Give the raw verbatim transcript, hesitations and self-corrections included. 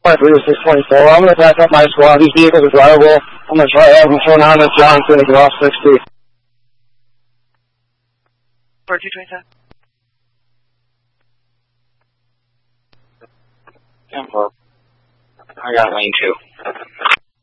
three six twenty-four. I'm going to back up my squad. These vehicles are drivable. I'm going to try Evan four nine with Johnson to get off sixty. four two twenty-seven. ten four. I got lane two.